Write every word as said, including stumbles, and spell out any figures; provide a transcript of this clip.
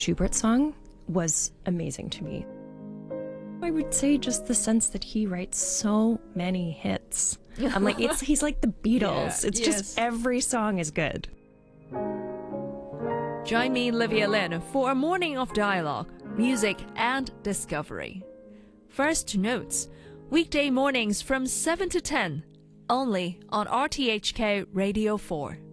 Schubert song was amazing to me. I would say just the sense that he writes so many hits. I'm like, it's he's like the Beatles. Yeah, it's yes. just every song is good. Join me, Livia Lin, for a morning of dialogue, music and discovery. First notes, weekday mornings from seven to ten, only on R T H K Radio four.